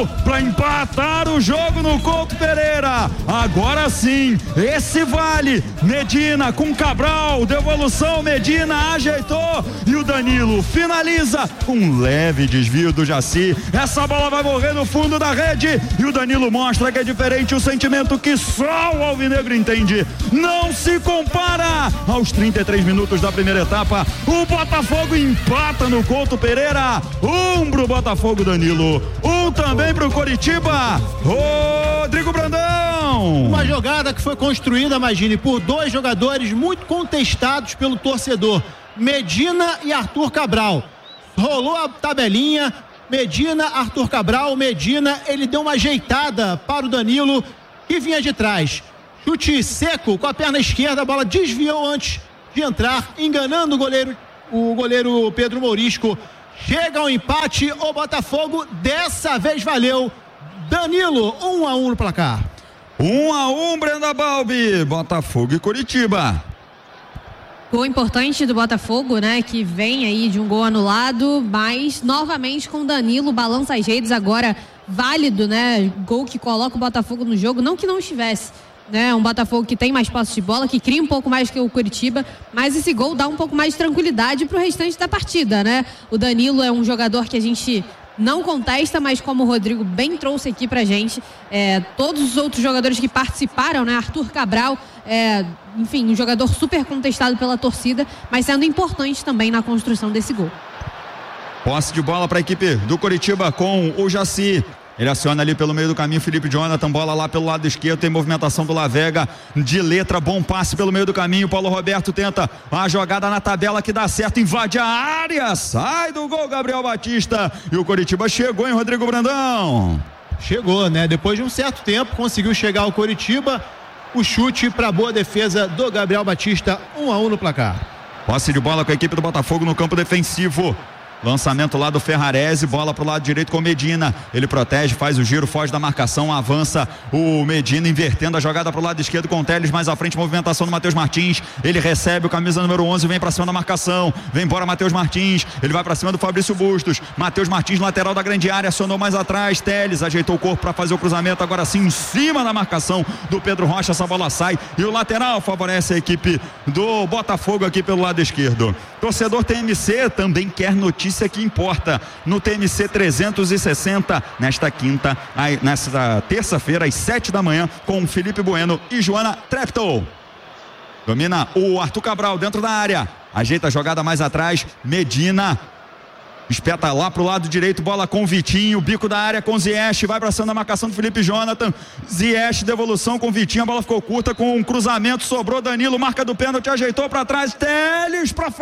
Danilo para empatar o jogo no Couto Pereira. Agora sim, esse vale. Medina com Cabral, devolução, Medina ajeitou e o Danilo finaliza um leve desvio do Jaci. Essa bola vai morrer no fundo da rede e o Danilo mostra que é diferente, o sentimento que só o alvinegro entende. Não se compara. Aos 33 minutos da primeira etapa, o Botafogo empata no Couto Pereira. Pro Botafogo, Danilo. Também pro Coritiba, Rodrigo Brandão. Uma jogada que foi construída, imagine, por dois jogadores muito contestados pelo torcedor, Medina e Arthur Cabral. Rolou a tabelinha, Medina, Arthur Cabral. Medina, ele deu uma ajeitada para o Danilo, que vinha de trás. Chute seco com a perna esquerda, a bola desviou antes de entrar, enganando o goleiro Pedro Mourisco. Chega ao empate, o Botafogo dessa vez valeu. Danilo, 1-1 no placar. 1-1, Brenda Balbi, Botafogo e Coritiba. Gol importante do Botafogo, né? Que vem aí de um gol anulado, mas novamente com Danilo, balança as redes, agora válido, né? Gol que coloca o Botafogo no jogo, não que não estivesse, né? Um Botafogo que tem mais posse de bola, que cria um pouco mais que o Coritiba, mas esse gol dá um pouco mais de tranquilidade pro restante da partida, né? O Danilo é um jogador que a gente não contesta, mas como o Rodrigo bem trouxe aqui pra gente, todos os outros jogadores que participaram, né? Arthur Cabral, enfim, um jogador super contestado pela torcida, mas sendo importante também na construção desse gol. Posse de bola para a equipe do Coritiba com o Jaci. Ele aciona ali pelo meio do caminho, Felipe Jonathan, bola lá pelo lado esquerdo, tem movimentação do Lavega, de letra, bom passe pelo meio do caminho, Paulo Roberto tenta a jogada na tabela que dá certo, invade a área, sai do gol Gabriel Batista, e o Coritiba chegou, hein, Rodrigo Brandão? Chegou, né, depois de um certo tempo, conseguiu chegar ao Coritiba, o chute para boa defesa do Gabriel Batista, 1-1 no placar. Posse de bola com a equipe do Botafogo no campo defensivo. Lançamento lá do Ferrarese, bola pro lado direito com o Medina, ele protege, faz o giro, foge da marcação, avança o Medina, invertendo a jogada pro lado esquerdo com o Teles, mais à frente, movimentação do Matheus Martins, ele recebe o camisa número 11, vem pra cima da marcação, vem embora Matheus Martins, ele vai pra cima do Fabrício Bustos, Matheus Martins, lateral da grande área, acionou mais atrás, Teles ajeitou o corpo pra fazer o cruzamento, agora sim em cima da marcação do Pedro Rocha, essa bola sai e o lateral favorece a equipe do Botafogo aqui pelo lado esquerdo. Torcedor TMC também quer notícia que importa no TMC 360 nesta terça-feira às 7 da manhã com Felipe Bueno e Joana Treptow. Domina o Arthur Cabral dentro da área, ajeita a jogada mais atrás, Medina espeta lá pro lado direito, bola com o Vitinho, bico da área com o Ziyech, vai pra cima da marcação do Felipe Jonathan, Ziyech, devolução com o Vitinho, a bola ficou curta com um cruzamento, sobrou Danilo, marca do pênalti, ajeitou pra trás, Teles pra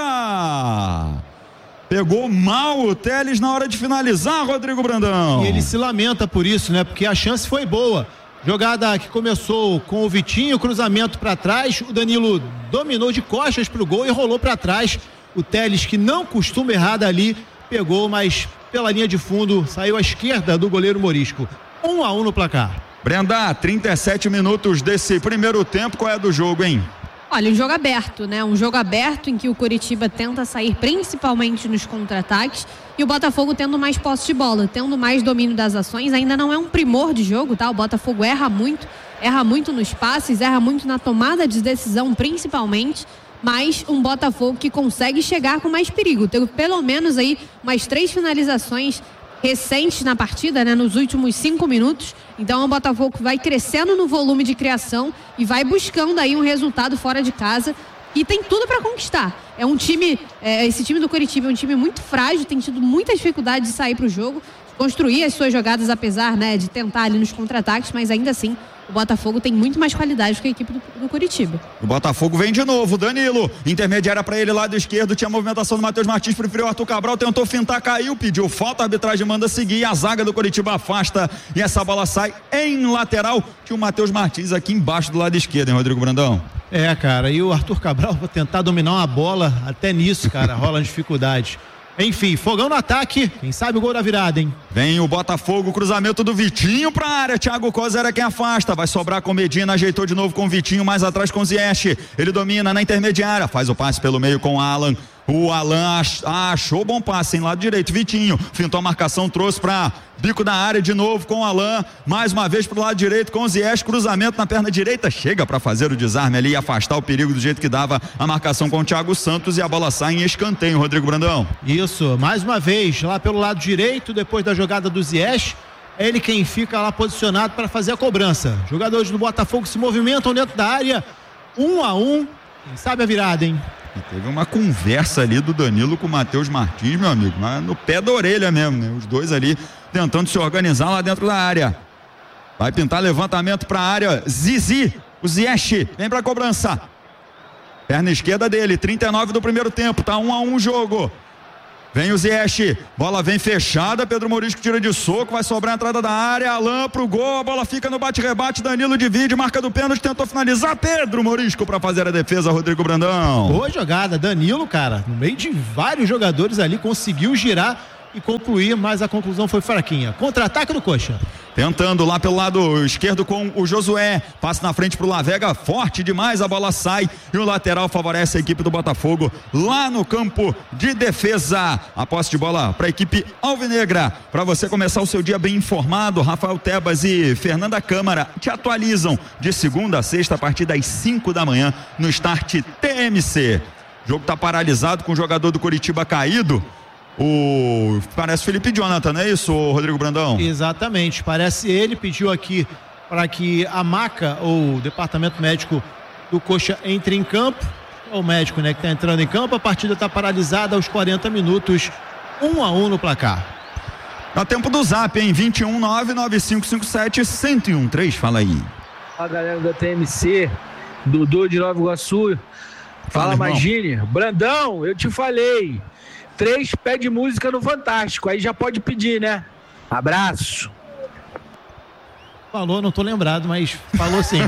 fora, pegou mal o Teles na hora de finalizar, Rodrigo Brandão. E ele se lamenta por isso, né, porque a chance foi boa, jogada que começou com o Vitinho, cruzamento pra trás, o Danilo dominou de costas pro gol e rolou pra trás. O Teles, que não costuma errar dali, pegou, mas pela linha de fundo, saiu à esquerda do goleiro Mourisco. 1-1 no placar. Brenda, 37 minutos desse primeiro tempo, qual é do jogo, hein? Olha, um jogo aberto, né? Um jogo aberto em que o Coritiba tenta sair principalmente nos contra-ataques e o Botafogo tendo mais posse de bola, tendo mais domínio das ações. Ainda não é um primor de jogo, tá? O Botafogo erra muito nos passes, erra muito na tomada de decisão principalmente, mas um Botafogo que consegue chegar com mais perigo. Teve pelo menos aí umas 3 finalizações recentes na partida, né, nos últimos 5 minutos. Então o Botafogo vai crescendo no volume de criação e vai buscando aí um resultado fora de casa e tem tudo para conquistar. É um time, esse time do Coritiba é um time muito frágil, tem tido muita dificuldade de sair para o jogo, construir as suas jogadas, apesar, né, de tentar ali nos contra-ataques, mas ainda assim o Botafogo tem muito mais qualidade que a equipe do Coritiba. O Botafogo vem de novo, Danilo, intermediária para ele, lado esquerdo, tinha movimentação do Matheus Martins, preferiu Arthur Cabral, tentou fintar, caiu, pediu falta, a arbitragem manda seguir, a zaga do Coritiba afasta e essa bola sai em lateral, tinha o Matheus Martins aqui embaixo do lado esquerdo, hein, Rodrigo Brandão? Cara, e o Arthur Cabral vai tentar dominar uma bola, até nisso, cara, rola dificuldade. Enfim, fogão no ataque, quem sabe o gol da virada, hein? Vem o Botafogo, cruzamento do Vitinho pra área, Thiago Coser é quem afasta, vai sobrar com Medina, ajeitou de novo com o Vitinho, mais atrás com o Ziyech, ele domina na intermediária, faz o passe pelo meio com o Alan, O Alan achou bom passe em lado direito. Vitinho fintou a marcação, trouxe para bico da área de novo com o Alan. Mais uma vez pro lado direito com o Ziyech. Cruzamento na perna direita. Chega para fazer o desarme ali e afastar o perigo do jeito que dava a marcação com o Thiago Santos. E a bola sai em escanteio, Rodrigo Brandão. Isso, mais uma vez, lá pelo lado direito, depois da jogada do Ziyech. É ele quem fica lá posicionado para fazer a cobrança. Jogadores do Botafogo se movimentam dentro da área. 1-1. Quem sabe a virada, hein? Teve uma conversa ali do Danilo com o Matheus Martins, meu amigo, mas no pé da orelha mesmo, né? Os dois ali tentando se organizar lá dentro da área. Vai pintar levantamento para a área. Zizi, o Ziyech, vem para a cobrança. Perna esquerda dele, 39 do primeiro tempo, tá 1-1 o jogo. Vem o Ziyech, bola vem fechada, Pedro Morisco tira de soco, vai sobrar a entrada da área, Alan pro gol, a bola fica no bate-rebate, Danilo divide, marca do pênalti, tentou finalizar, Pedro Morisco para fazer a defesa, Rodrigo Brandão. Boa jogada, Danilo, cara, no meio de vários jogadores ali, conseguiu girar e concluir, mas a conclusão foi fraquinha. Contra-ataque do Coxa. Tentando lá pelo lado esquerdo com o Josué, passa na frente pro Lavega, forte demais, a bola sai e o lateral favorece a equipe do Botafogo lá no campo de defesa. A posse de bola para a equipe alvinegra. Para você começar o seu dia bem informado, Rafael Tebas e Fernanda Câmara te atualizam de segunda a sexta a partir das 5 da manhã no Start TMC. O jogo tá paralisado com o jogador do Coritiba caído. Parece Felipe Jonathan, não é isso, Rodrigo Brandão? Exatamente, parece ele, pediu aqui para que a maca ou o departamento médico do Coxa entre em campo. É o médico, né, que está entrando em campo. A partida está paralisada aos 40 minutos, 1-1 no placar. Dá tempo do zap, hein? 21995571013, fala aí. Fala, galera da TMC, Dudu de Nova Iguaçu. Fala, Magine. Brandão, eu te falei. 3 pede música no Fantástico, aí já pode pedir, né? Abraço. Falou, não tô lembrado, mas falou sim.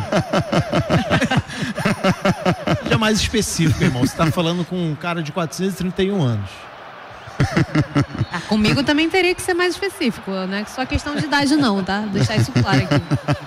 Já mais específico, irmão. Você tá falando com um cara de 431 anos. Comigo também teria que ser mais específico, não é só questão de idade não, tá? Deixar isso claro aqui.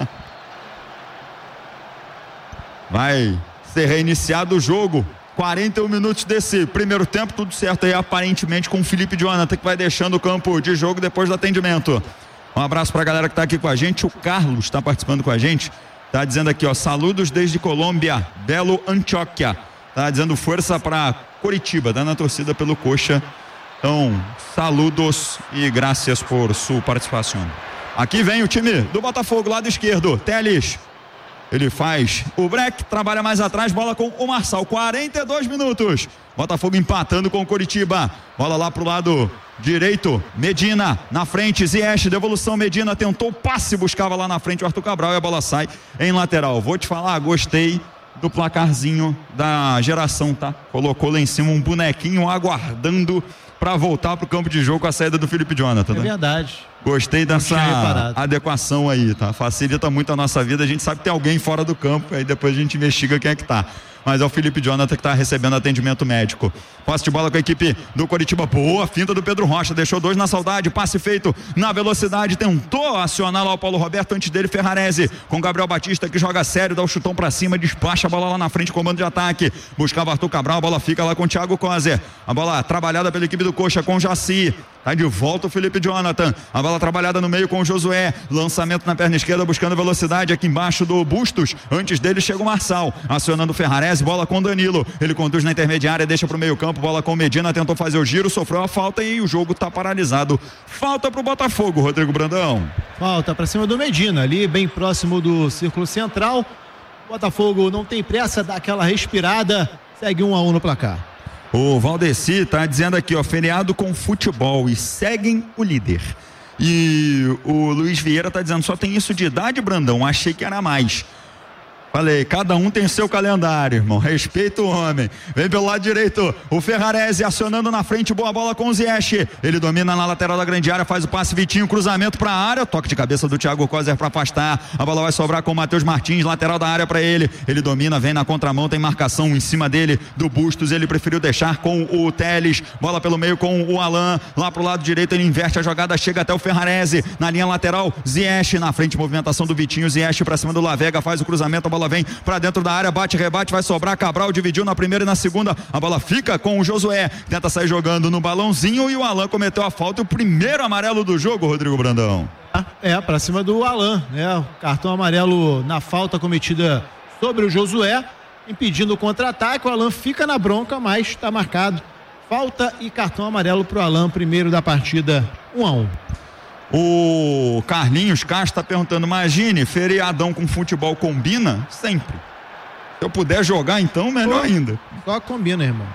Vai ser reiniciado o jogo. 41 minutos desse primeiro tempo, tudo certo aí aparentemente com o Felipe Jonathan, que vai deixando o campo de jogo depois do atendimento. Um abraço pra galera que tá aqui com a gente. O Carlos tá participando com a gente, tá dizendo aqui, ó, saludos desde Colômbia, Belo Antioquia, tá dizendo força pra Coritiba, dando a torcida pelo Coxa. Então, saludos e graças por sua participação. Aqui vem o time do Botafogo, lado esquerdo, Teles. Ele faz o break, trabalha mais atrás, bola com o Marçal, 42 minutos. Botafogo empatando com o Coritiba. Bola lá pro lado direito, Medina na frente, Ziyech, devolução, Medina tentou passe, buscava lá na frente o Arthur Cabral e a bola sai em lateral. Vou te falar, gostei do placarzinho da geração, tá? Colocou lá em cima um bonequinho aguardando para voltar pro campo de jogo com a saída do Felipe Jonathan. É verdade. Gostei dessa adequação aí, tá? Facilita muito a nossa vida, a gente sabe que tem alguém fora do campo, aí depois a gente investiga quem é que tá. Mas é o Felipe Jonathan que está recebendo atendimento médico. Posse de bola com a equipe do Coritiba, boa finta do Pedro Rocha, deixou 2 na saudade, passe feito na velocidade, tentou acionar lá o Paulo Roberto, antes dele Ferrarese, com Gabriel Batista que joga sério, dá o chutão pra cima, despacha a bola lá na frente, comando de ataque, buscava Arthur Cabral, a bola fica lá com o Thiago Coser, a bola trabalhada pela equipe do Coxa com o Jaci, tá de volta o Felipe Jonathan, a bola trabalhada no meio com o Josué, lançamento na perna esquerda buscando velocidade aqui embaixo do Bustos, antes dele chega o Marçal, acionando o Ferrarese, bola com o Danilo, ele conduz na intermediária, deixa pro meio campo, bola com o Medina, tentou fazer o giro, sofreu a falta e o jogo tá paralisado. Falta pro Botafogo, Rodrigo Brandão. Falta pra cima do Medina, ali bem próximo do círculo central. O Botafogo não tem pressa, dá aquela respirada, segue 1-1 no placar. O Valdeci tá dizendo aqui, ó, feriado com futebol e seguem o líder. E o Luiz Vieira tá dizendo, só tem isso de idade, Brandão, achei que era mais. Falei, cada um tem seu calendário, irmão. Respeita o homem. Vem pelo lado direito, o Ferrarese acionando na frente, boa bola com o Ziyech. Ele domina na lateral da grande área, faz o passe Vitinho, cruzamento pra área, toque de cabeça do Thiago Coser pra afastar. A bola vai sobrar com o Matheus Martins, lateral da área pra ele. Ele domina, vem na contramão, tem marcação em cima dele do Bustos. Ele preferiu deixar com o Teles. Bola pelo meio com o Alan. Lá pro lado direito, ele inverte a jogada, chega até o Ferrarese. Na linha lateral, Ziyech na frente, movimentação do Vitinho. Ziyech pra cima do Lavega, faz o cruzamento, a bola bola vem pra dentro da área, bate, rebate, vai sobrar. Cabral dividiu na primeira e na segunda. A bola fica com o Josué. Tenta sair jogando no balãozinho e o Alan cometeu a falta. O primeiro amarelo do jogo, Rodrigo Brandão. Pra cima do Alan, né? O cartão amarelo na falta cometida sobre o Josué, impedindo o contra-ataque. O Alan fica na bronca, mas está marcado falta e cartão amarelo para o Alan, primeiro da partida, 1-1. O Carlinhos Castro está perguntando: imagine, feriadão com futebol combina? Sempre. Se eu puder jogar, então, melhor ainda. Só combina, irmão.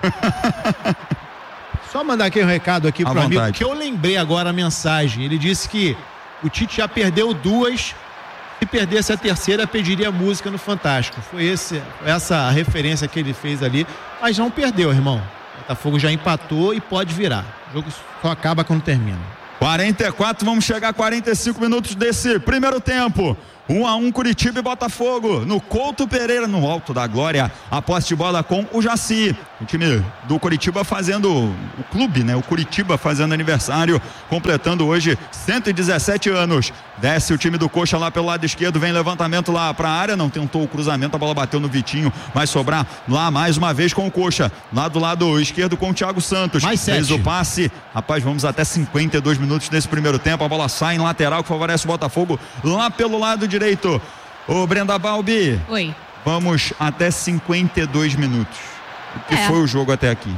Só mandar aqui um recado aqui pro amigo, que eu lembrei agora a mensagem. Ele disse que o Tite já perdeu 2. Se perdesse a terceira, pediria música no Fantástico. Foi essa a referência que ele fez ali. Mas não perdeu, irmão. O Botafogo já empatou e pode virar. O jogo só acaba quando termina. 44, vamos chegar a 45 minutos desse primeiro tempo. 1-1 Curitiba e Botafogo. No Couto Pereira, no Alto da Glória. A posse de bola com o Jaci. O time do Curitiba fazendo, o clube, né? O Curitiba fazendo aniversário, completando hoje 117 anos. Desce o time do Coxa lá pelo lado esquerdo, vem levantamento lá pra área, não tentou o cruzamento, a bola bateu no Vitinho, vai sobrar lá mais uma vez com o Coxa. Lá do lado esquerdo com o Thiago Santos. Mais 7. Fez o passe. Rapaz, vamos até 52 minutos nesse primeiro tempo. A bola sai em lateral que favorece o Botafogo lá pelo lado direito. Ô Brenda Balbi. Oi. Vamos até 52 minutos. O que foi o jogo até aqui?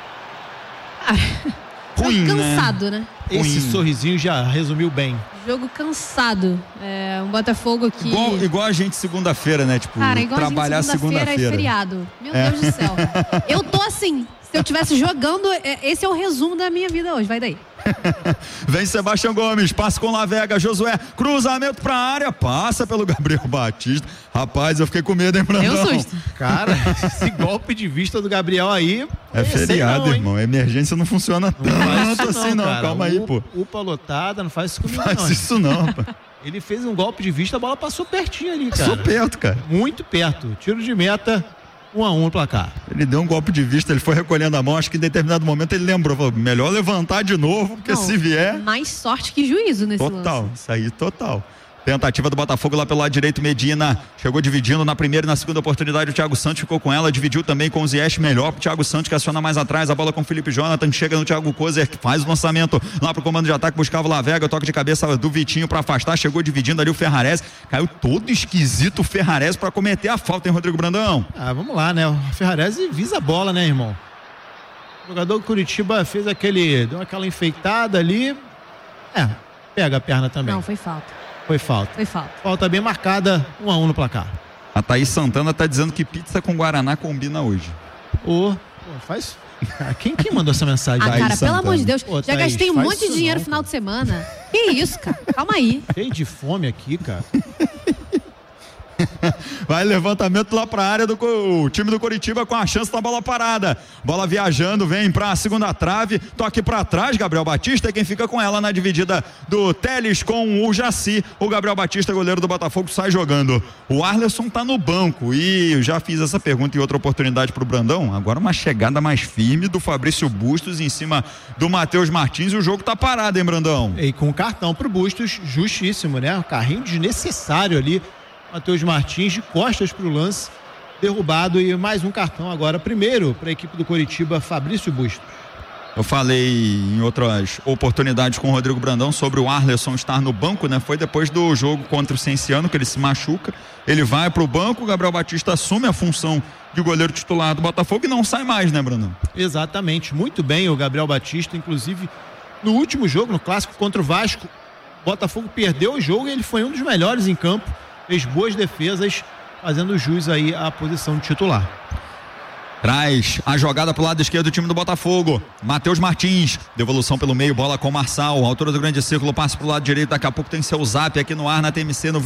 Ruim, cansado, né? Esse sorrisinho já resumiu bem. Jogo cansado. Um Botafogo que... Igual a gente segunda-feira, né? Tipo, cara, igual trabalhar a gente segunda-feira é feriado. Meu Deus do céu. Eu tô assim. Se eu estivesse jogando, esse é o resumo da minha vida hoje. Vai daí. Vem Sebastião Gomes, passa com Lavega, Josué, cruzamento pra área, passa pelo Gabriel Batista. Rapaz, eu fiquei com medo, hein, Brandão? Deu susto. Cara, esse golpe de vista do Gabriel aí... É feriado, não, irmão. Emergência não funciona tanto assim, não. Cara. Calma aí, pô. Upa lotada, não faz isso comigo, não. Faz isso não, pô. Ele fez um golpe de vista, a bola passou pertinho ali, cara. Passou perto, cara. Muito perto. Tiro de meta. 1-1 no placar. Ele deu um golpe de vista, ele foi recolhendo a mão, acho que em determinado momento ele lembrou, falou, melhor levantar de novo, porque se vier... Mais sorte que juízo nesse lance. Total, isso aí, total. Tentativa do Botafogo lá pelo lado direito, Medina chegou dividindo na primeira e na segunda oportunidade, o Thiago Santos ficou com ela, dividiu também com o Ziyech, melhor pro Thiago Santos, que aciona mais atrás, a bola com o Felipe Jonathan, chega no Thiago Kozer, que faz o lançamento lá pro comando de ataque, buscava o Lavega, toque de cabeça do Vitinho pra afastar, chegou dividindo ali o Ferrarese, caiu todo esquisito o Ferrarese pra cometer a falta, hein, Rodrigo Brandão? Vamos lá, né, o Ferrarese visa a bola, né, irmão? O jogador do Curitiba fez deu aquela enfeitada ali, pega a perna também. Não, foi falta. Foi falta. Foi falta. Falta bem marcada, 1-1 no placar. A Thaís Santana tá dizendo que pizza com Guaraná combina hoje. Faz... Quem mandou essa mensagem? Cara, Thaís pelo Santana. amor de Deus. Já Thaís, gastei um monte de dinheiro no não, final de semana. Que isso, cara? Calma aí. Cheio de fome aqui, cara. Vai levantamento lá pra área do time do Curitiba com a chance da bola parada. Bola viajando, vem pra segunda trave, toque pra trás, Gabriel Batista é quem fica com ela na dividida do Teles com o Jaci. O Gabriel Batista, goleiro do Botafogo, sai jogando. O Arleson tá no banco e eu já fiz essa pergunta em outra oportunidade pro Brandão. Agora uma chegada mais firme do Fabrício Bustos em cima do Matheus Martins e o jogo tá parado, hein, Brandão? E com cartão pro Bustos, justíssimo, né? Um carrinho desnecessário ali. Matheus Martins de costas para o lance, derrubado, e mais um cartão agora, primeiro para a equipe do Coritiba, Fabrício Bustos. Eu falei em outras oportunidades com o Rodrigo Brandão sobre o Arleson estar no banco, né? Foi depois do jogo contra o Cienciano que ele se machuca, ele vai para o banco, o Gabriel Batista assume a função de goleiro titular do Botafogo e não sai mais, né, Brandão? Exatamente, muito bem o Gabriel Batista, inclusive no último jogo, no clássico contra o Vasco, o Botafogo perdeu o jogo e ele foi um dos melhores em campo. Fez boas defesas, fazendo jus aí à posição de titular. Traz a jogada pro lado esquerdo do time do Botafogo. Matheus Martins, devolução pelo meio, bola com o Marçal, altura do grande círculo, passe pro lado direito, daqui a pouco tem seu zap aqui no ar na TMC no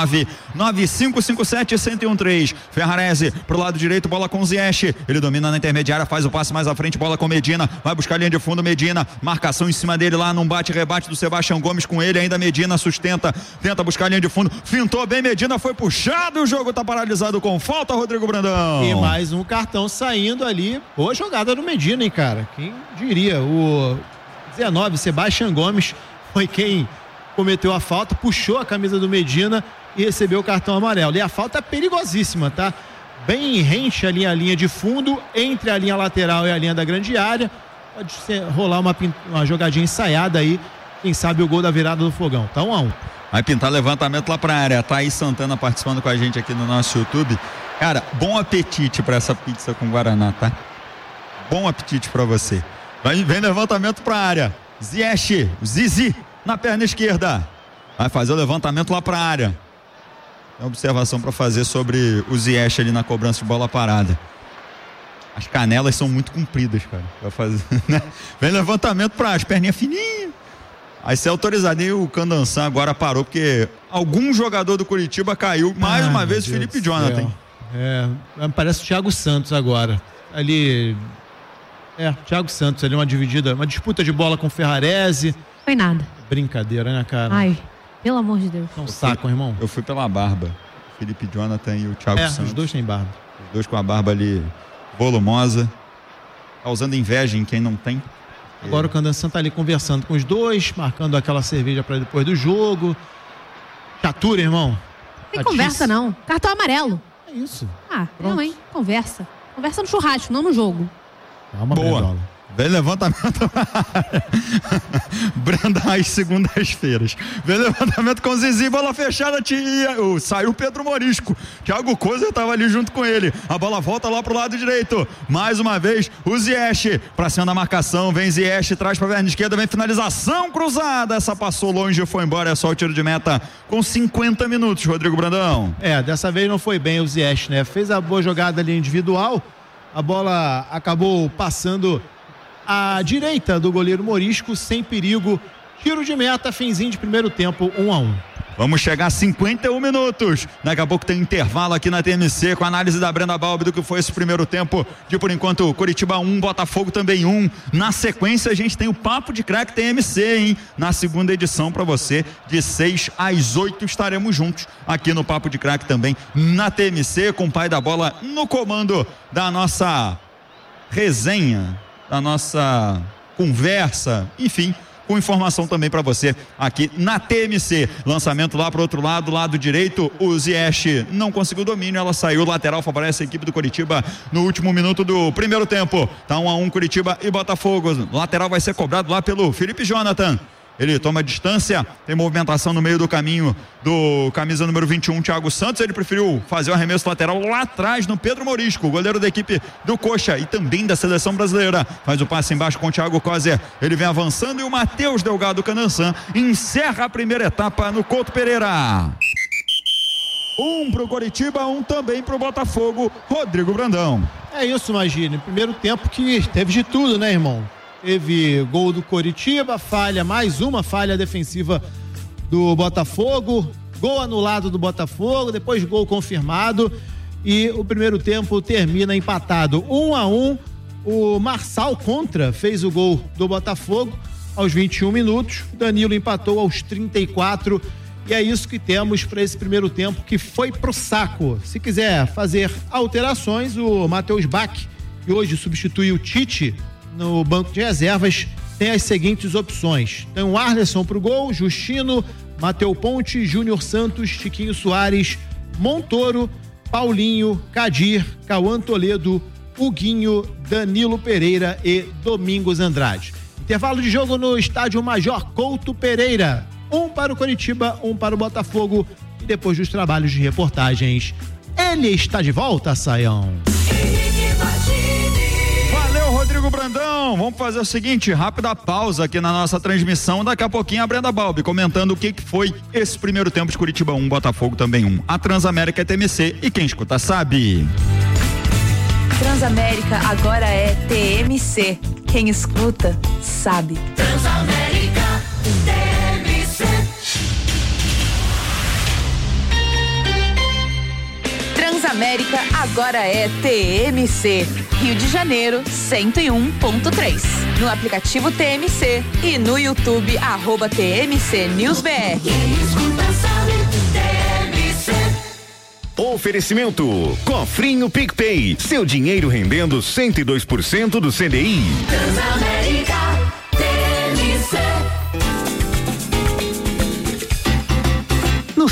219-9557-1013. Ferrarese pro lado direito, bola com o Ziyech, ele domina na intermediária, faz o passe mais à frente, bola com Medina, vai buscar a linha de fundo, Medina, marcação em cima dele lá num bate-rebate do Sebastião Gomes com ele, ainda Medina sustenta, tenta buscar a linha de fundo, fintou bem, Medina foi puxado, o jogo tá paralisado com falta, Rodrigo Brandão. E mais um cartão saindo ali. Boa jogada do Medina, hein, cara? Quem diria? O 19, Sebastião Gomes, foi quem cometeu a falta, puxou a camisa do Medina e recebeu o cartão amarelo. E a falta é perigosíssima, tá? Bem rente ali a linha de fundo, entre a linha lateral e a linha da grande área. Pode rolar uma jogadinha ensaiada aí, quem sabe o gol da virada do Fogão. Tá 1-1. Vai pintar levantamento lá pra área. Thaís Santana participando com a gente aqui no nosso YouTube. Cara, bom apetite pra essa pizza com Guaraná, tá? Bom apetite pra você. Vem levantamento pra área. Ziyech, Zizi na perna esquerda. Vai fazer o levantamento lá pra área. Tem uma observação pra fazer sobre o Ziyech ali na cobrança de bola parada. As canelas são muito compridas, cara. Vai fazer, né? Vem levantamento pra as perninhas fininhas. Aí se é autorizado. E o Candançã agora parou, porque algum jogador do Curitiba caiu. Mais uma vez o Felipe Jonathan. Parece o Thiago Santos agora. Ali. Thiago Santos ali, uma disputa de bola com o Ferrarese. Foi nada. Brincadeira, né, cara? Ai, pelo amor de Deus. É um saco, irmão. Eu fui pela barba. Felipe Jonathan e o Thiago Santos. Os dois têm barba. Os dois com a barba ali volumosa, causando inveja em quem não tem. Agora o Candançã tá ali conversando com os dois, marcando aquela cerveja para depois do jogo. Chatura, irmão. Tem conversa não. Cartão amarelo. É isso. Pronto. Não, hein? Conversa. Conversa no churrasco, não no jogo. Calma, boa. Vem levantamento. Brenda às segundas-feiras. Vem levantamento com o Zizi, bola fechada. Saiu o Pedro Morisco. Thiago Cozer estava ali junto com ele. A bola volta lá pro lado direito. Mais uma vez, o Ziyech pra cima da marcação. Vem Ziyech, traz pra perna esquerda. Vem finalização cruzada. Essa passou longe, foi embora. É só o tiro de meta com 50 minutos, Rodrigo Brandão. Dessa vez não foi bem o Ziyech, né? Fez a boa jogada ali individual. A bola acabou passando à direita do goleiro Morisco, sem perigo. Tiro de meta, finzinho de primeiro tempo, 1-1. Vamos chegar a 51 minutos. Daqui a pouco tem intervalo aqui na TMC com a análise da Brenda Balbi do que foi esse primeiro tempo. De por enquanto, Curitiba 1, Botafogo também 1. Na sequência, a gente tem o Papo de Craque TMC, hein? Na segunda edição para você, de 6 às 8 estaremos juntos aqui no Papo de Craque também na TMC, com o pai da bola no comando da nossa resenha, da nossa conversa, enfim, com informação também para você aqui na TMC. Lançamento lá pro outro lado, lado direito, o Ziyech não conseguiu domínio, ela saiu, lateral favorece a equipe do Curitiba no último minuto do primeiro tempo. Tá 1-1 Curitiba e Botafogo. Lateral vai ser cobrado lá pelo Felipe Jonathan. Ele toma distância, tem movimentação no meio do caminho do camisa número 21, Thiago Santos. Ele preferiu fazer o arremesso lateral lá atrás no Pedro Morisco, goleiro da equipe do Coxa e também da seleção brasileira. Faz o passe embaixo com o Thiago Cozer. Ele vem avançando e o Matheus Delgado Candançã encerra a primeira etapa no Couto Pereira. 1 pro Curitiba, 1 também pro Botafogo. Rodrigo Brandão. É isso, Magine. Primeiro tempo que teve de tudo, né, irmão? Teve gol do Coritiba, mais uma falha defensiva do Botafogo, gol anulado do Botafogo, depois gol confirmado e o primeiro tempo termina empatado 1-1. O Marçal Contra fez o gol do Botafogo aos 21 minutos, Danilo empatou aos 34 e é isso que temos para esse primeiro tempo que foi pro saco. Se quiser fazer alterações, o Matheus Bach, que hoje substitui o Tite no banco de reservas, tem as seguintes opções. Tem o Arleson pro gol, Justino, Mateu Ponte, Júnior Santos, Chiquinho Soares, Montoro, Paulinho, Kadir, Cauã Toledo, Huguinho, Danilo Pereira e Domingos Andrade. Intervalo de jogo no estádio Major Couto Pereira. 1 para o Coritiba, 1 para o Botafogo. E depois dos trabalhos de reportagens, ele está de volta, Saião. Rodrigo Brandão, vamos fazer o seguinte, rápida pausa aqui na nossa transmissão, daqui a pouquinho a Brenda Balbi comentando o que foi esse primeiro tempo de Curitiba 1, Botafogo também 1. A Transamérica é TMC e quem escuta sabe. Transamérica agora é TMC, quem escuta sabe. Transamérica TMC. Transamérica agora é TMC, Rio de Janeiro 101.3. No aplicativo TMC e no YouTube @TMC News BR. Oferecimento Cofrinho PicPay, seu dinheiro rendendo 102% do CDI. Transamérica TMC.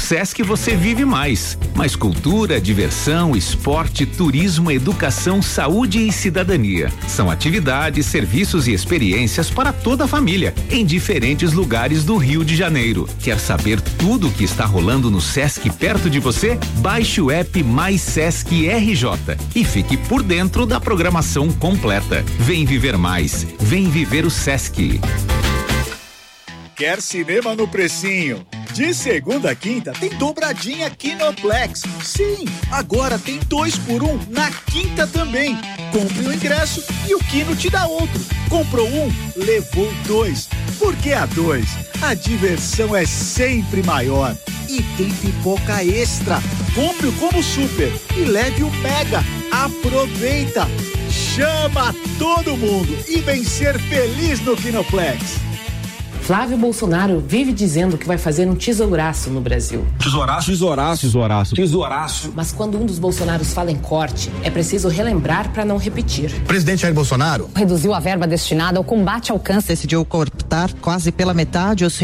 Sesc você vive mais. Mais cultura, diversão, esporte, turismo, educação, saúde e cidadania. São atividades, serviços e experiências para toda a família, em diferentes lugares do Rio de Janeiro. Quer saber tudo o que está rolando no Sesc perto de você? Baixe o app Mais Sesc RJ e fique por dentro da programação completa. Vem viver mais. Vem viver o Sesc. Quer cinema no precinho? De segunda a quinta tem dobradinha Kinoplex. Sim, agora tem 2 por 1 na quinta também. Compre o ingresso e o Kino te dá outro. Comprou um, levou 2. Porque a 2, a diversão é sempre maior. E tem pipoca extra. Compre o Combo Super e leve o Mega. Aproveita! Chama todo mundo e vem ser feliz no Kinoplex. Flávio Bolsonaro vive dizendo que vai fazer um tesouraço no Brasil. Tesouraço? Tesouraço. Tesouraço. Tesouraço. Mas quando um dos Bolsonaros fala em corte, é preciso relembrar para não repetir. O presidente Jair Bolsonaro reduziu a verba destinada ao combate ao câncer. Decidiu cortar quase pela metade os